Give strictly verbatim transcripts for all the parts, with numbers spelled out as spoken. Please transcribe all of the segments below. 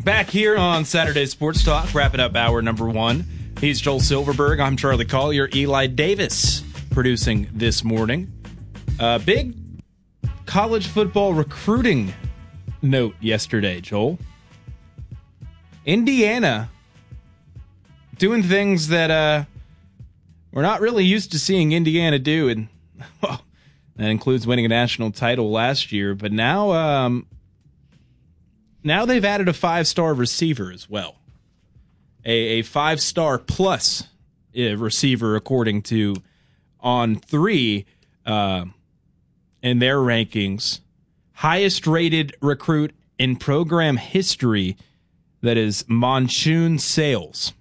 Back here on Saturday Sports Talk, wrapping up hour number one. He's Joel Silverberg. I'm Charlie Collier. Eli Davis producing this morning. Uh, big college football recruiting note yesterday, Joel. Indiana doing things that uh, we're not really used to seeing Indiana do, and well, that includes winning a national title last year. But now, um, now they've added a five-star receiver as well, a, a five-star plus uh, receiver, according to On Three uh, in their rankings, highest-rated recruit in program history. That is Monsoon Sales.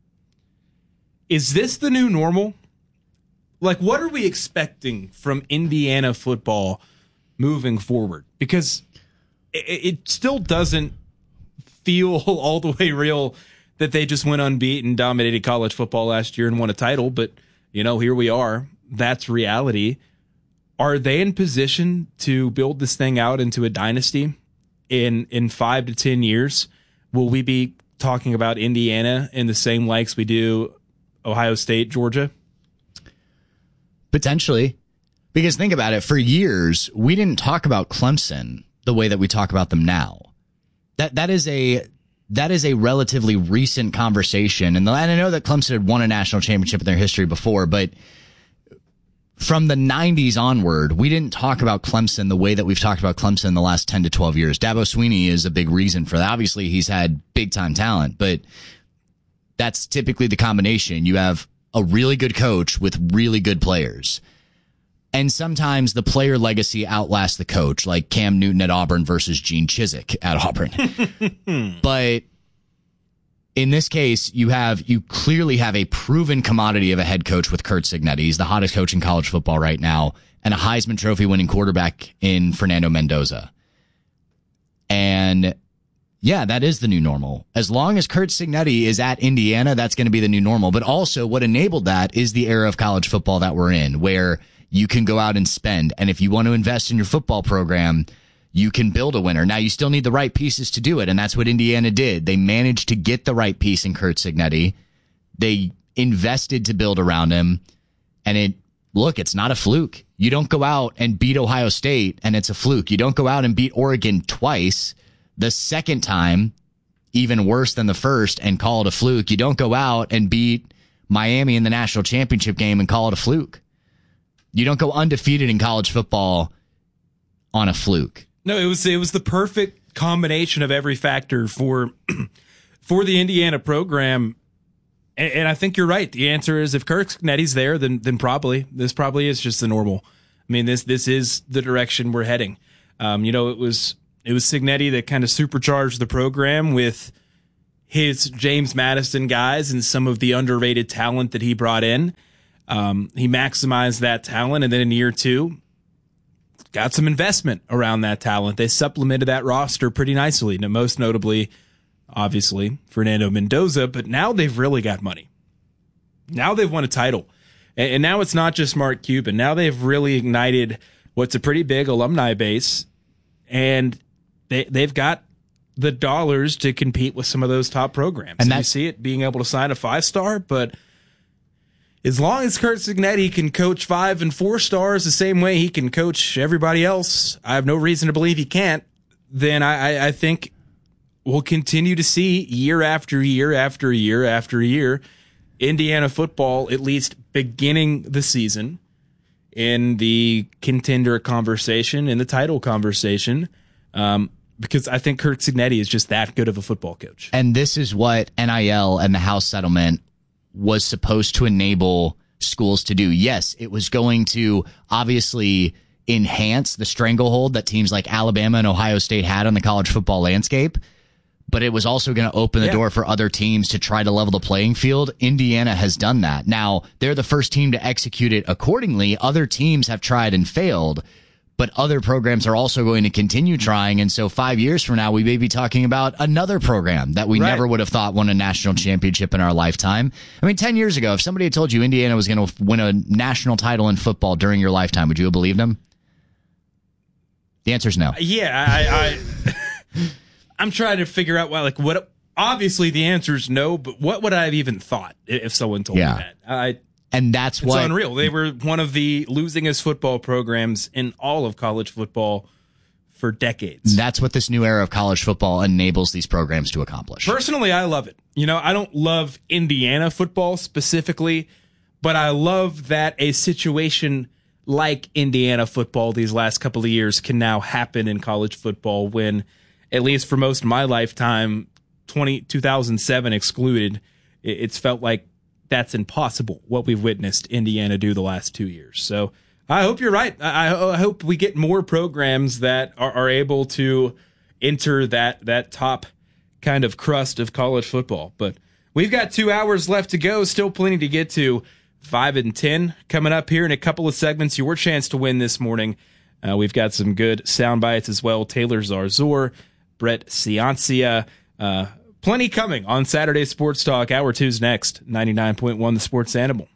Is this the new normal? Like, what are we expecting from Indiana football moving forward? Because it, it still doesn't feel all the way real that they just went unbeaten, dominated college football last year and won a title. But, you know, here we are. That's reality. Are they in position to build this thing out into a dynasty in, in five to ten years? Will we be talking about Indiana in the same likes we do Ohio State, Georgia? Potentially. Because think about it, for years, we didn't talk about Clemson the way that we talk about them now. That that is a that is a relatively recent conversation. And I know that Clemson had won a national championship in their history before, but from the nineties onward, we didn't talk about Clemson the way that we've talked about Clemson in the last ten to twelve years. Dabo Swinney is a big reason for that. Obviously, he's had big-time talent, but that's typically the combination. You have a really good coach with really good players. And sometimes the player legacy outlasts the coach, like Cam Newton at Auburn versus Gene Chizik at Auburn. But in this case, you have you clearly have a proven commodity of a head coach with Curt Cignetti. He's the hottest coach in college football right now, and a Heisman Trophy winning quarterback in Fernando Mendoza. And yeah, that is the new normal. As long as Curt Cignetti is at Indiana, that's going to be the new normal. But also what enabled that is the era of college football that we're in, where you can go out and spend. And if you want to invest in your football program, you can build a winner. Now, you still need the right pieces to do it, and that's what Indiana did. They managed to get the right piece in Curt Cignetti. They invested to build around him, and it look, it's not a fluke. You don't go out and beat Ohio State, and it's a fluke. You don't go out and beat Oregon twice. The second time, even worse than the first, and call it a fluke. You don't go out and beat Miami in the national championship game and call it a fluke. You don't go undefeated in college football on a fluke. No, it was it was the perfect combination of every factor for for the Indiana program, and, and I think you're right. The answer is if Curt Cignetti's there, then then probably this probably is just the normal. I mean, this this is the direction we're heading. Um, you know, it was it was Cignetti that kind of supercharged the program with his James Madison guys and some of the underrated talent that he brought in. Um, he maximized that talent, and then in year two, got some investment around that talent. They supplemented that roster pretty nicely. Now, most notably, obviously, Fernando Mendoza, but now they've really got money. Now they've won a title. And, and now it's not just Mark Cuban. Now they've really ignited what's a pretty big alumni base, and they, they've got the dollars to compete with some of those top programs. And, and you see it being able to sign a five-star, but as long as Curt Cignetti can coach five and four stars the same way he can coach everybody else, I have no reason to believe he can't, then I, I, I think we'll continue to see year after year after year after year Indiana football at least beginning the season in the contender conversation, in the title conversation, um, because I think Curt Cignetti is just that good of a football coach. And this is what N I L and the House settlement was supposed to enable schools to do. Yes, it was going to obviously enhance the stranglehold that teams like Alabama and Ohio State had on the college football landscape, but it was also going to open the yeah. door for other teams to try to level the playing field. Indiana has done that. Now, they're the first team to execute it accordingly. Other teams have tried and failed, but other programs are also going to continue trying. And so five years from now, we may be talking about another program that we right. never would have thought won a national championship in our lifetime. I mean, ten years ago, if somebody had told you Indiana was going to win a national title in football during your lifetime, would you have believed them? The answer is no. Yeah, I... I... I'm trying to figure out why, like, what, obviously the answer is no, but what would I have even thought if someone told yeah. me that? I, and that's it's what, unreal. They were one of the losingest football programs in all of college football for decades. That's what this new era of college football enables these programs to accomplish. Personally, I love it. You know, I don't love Indiana football specifically, but I love that a situation like Indiana football these last couple of years can now happen in college football when, at least for most of my lifetime, twenty, two thousand seven excluded, it's felt like that's impossible, what we've witnessed Indiana do the last two years. So I hope you're right. I, I hope we get more programs that are, are able to enter that that top kind of crust of college football. But we've got two hours left to go, still plenty to get to. Five and ten coming up here in a couple of segments. Your chance to win this morning. Uh, we've got some good sound bites as well. Taylor Zarzor, Brett Ciancia, uh, plenty coming on Saturday Sports Talk. Hour two's next. ninety-nine point one The Sports Animal.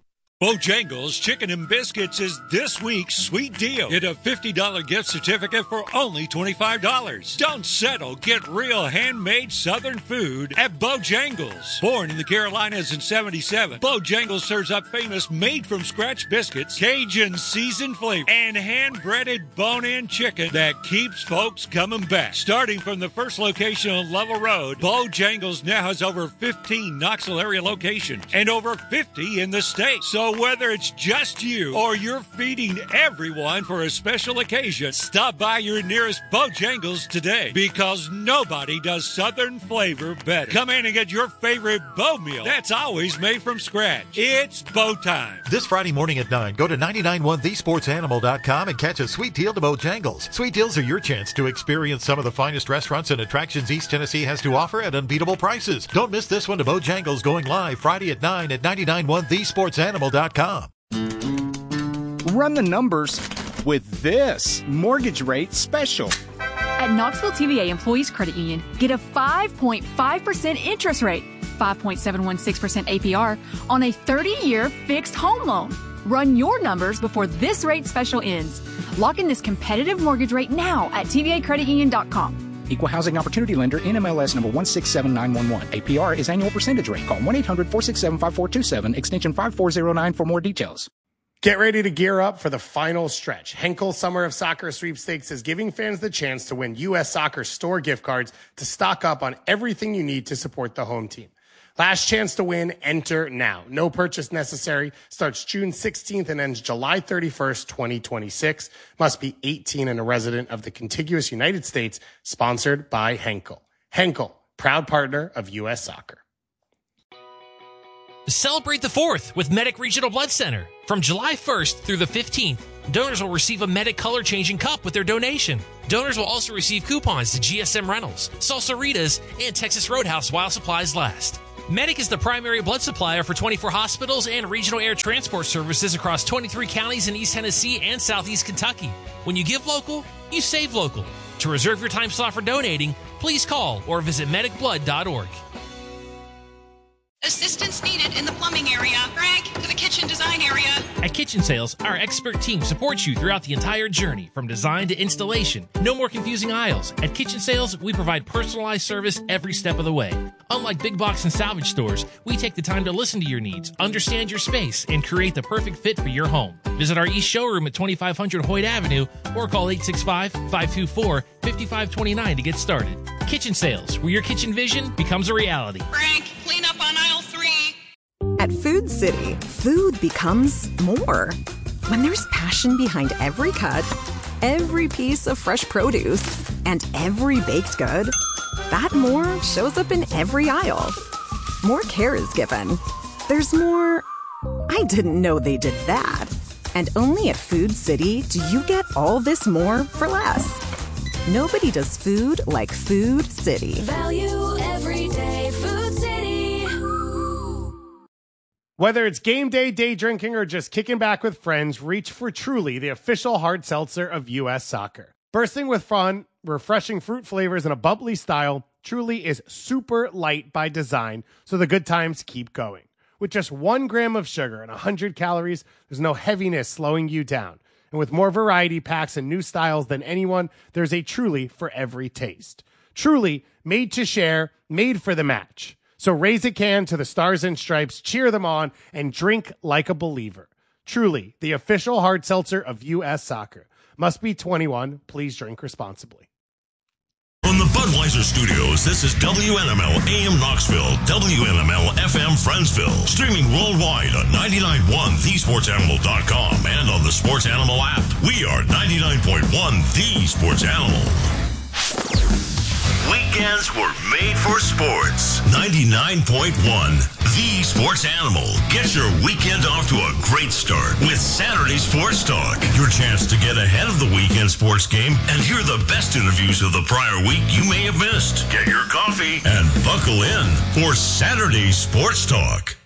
Bojangles Chicken and Biscuits is this week's sweet deal. Get a fifty dollars gift certificate for only twenty-five dollars. Don't settle. Get real handmade Southern food at Bojangles. Born in the Carolinas in seventy-seven, Bojangles serves up famous made-from-scratch biscuits, Cajun seasoned flavor, and hand-breaded bone-in chicken that keeps folks coming back. Starting from the first location on Lovell Road, Bojangles now has over fifteen Knoxville area locations and over fifty in the state. So whether it's just you or you're feeding everyone for a special occasion, stop by your nearest Bojangles today, because nobody does Southern flavor better. Come in and get your favorite Bo meal that's always made from scratch. It's Bo time. This Friday morning at nine, go to nine nine one the sports animal dot com and catch a sweet deal to Bojangles. Sweet deals are your chance to experience some of the finest restaurants and attractions East Tennessee has to offer at unbeatable prices. Don't miss this one to Bojangles, going live Friday at nine at nine nine one the sports animal dot com. Run the numbers with this mortgage rate special. At Knoxville T V A Employees Credit Union, get a five point five percent interest rate, five point seven one six percent A P R on a thirty-year fixed home loan. Run your numbers before this rate special ends. Lock in this competitive mortgage rate now at T V A credit union dot com. Equal Housing Opportunity Lender, N M L S number one six seven nine one one. A P R is annual percentage rate. Call one eight hundred four six seven five four two seven, extension five four zero nine for more details. Get ready to gear up for the final stretch. Henkel Summer of Soccer Sweepstakes is giving fans the chance to win U S Soccer store gift cards to stock up on everything you need to support the home team. Last chance to win, enter now. No purchase necessary. Starts June sixteenth and ends July thirty-first, twenty twenty-six. Must be eighteen and a resident of the contiguous United States. Sponsored by Henkel. Henkel, proud partner of U S Soccer. Celebrate the fourth with Medic Regional Blood Center. From July first through the fifteenth, donors will receive a Medic color changing cup with their donation. Donors will also receive coupons to G S M Rentals, Salsaritas, and Texas Roadhouse while supplies last. Medic is the primary blood supplier for twenty-four hospitals and regional air transport services across twenty-three counties in East Tennessee and Southeast Kentucky. When you give local, you save local. To reserve your time slot for donating, please call or visit medic blood dot org. Assistance needed in the plumbing area. Frank, to the kitchen design area. At Kitchen Sales, our expert team supports you throughout the entire journey, from design to installation. No more confusing aisles. At Kitchen Sales, we provide personalized service every step of the way. Unlike big box and salvage stores, we take the time to listen to your needs, understand your space, and create the perfect fit for your home. Visit our East showroom at twenty-five hundred Hoyt Avenue or call eight six five, five two four, five five two nine to get started. Kitchen Sales, where your kitchen vision becomes a reality. Frank, clean up on aisle three. At Food City, food becomes more. When there's passion behind every cut, every piece of fresh produce, and every baked good, that more shows up in every aisle. More care is given. There's more, I didn't know they did that. And only at Food City do you get all this more for less. Nobody does food like Food City. Value every day. Food City. Whether it's game day, day drinking, or just kicking back with friends, reach for Truly, the official hard seltzer of U S Soccer. Bursting with fun, refreshing fruit flavors, and a bubbly style, Truly is super light by design, so the good times keep going. With just one gram of sugar and one hundred calories, there's no heaviness slowing you down. And with more variety packs and new styles than anyone, there's a Truly for every taste. Truly, made to share, made for the match. So raise a can to the Stars and Stripes, cheer them on, and drink like a believer. Truly, the official hard seltzer of U S Soccer. Must be twenty-one. Please drink responsibly. From the Budweiser Studios, this is W N M L A M Knoxville, W N M L F M Friendsville, streaming worldwide on ninety-nine point one the sports animal dot com and on the Sports Animal app. We are ninety-nine point one The Sports Animal. Weekends were made for sports. ninety-nine point one The Sports Animal. Get your weekend off to a great start with Saturday Sports Talk. Your chance to get ahead of the weekend sports game and hear the best interviews of the prior week you may have missed. Get your coffee and buckle in for Saturday Sports Talk.